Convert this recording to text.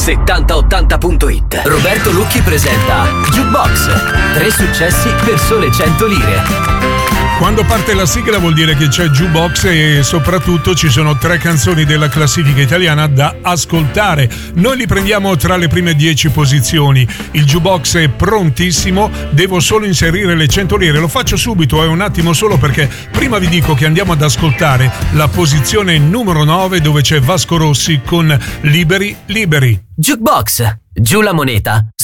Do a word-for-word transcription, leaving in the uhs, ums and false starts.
settanta ottanta punto it. Roberto Lucchi presenta Jukebox. Tre successi per sole cento lire. Quando parte la sigla vuol dire che c'è Jukebox e soprattutto ci sono tre canzoni della classifica italiana da ascoltare. Noi li prendiamo tra le prime dieci posizioni. Il Jukebox è prontissimo, devo solo inserire le cento lire. Lo faccio subito, è un attimo solo perché prima vi dico che andiamo ad ascoltare la posizione numero nove dove c'è Vasco Rossi con Liberi Liberi. Jukebox, giù la moneta.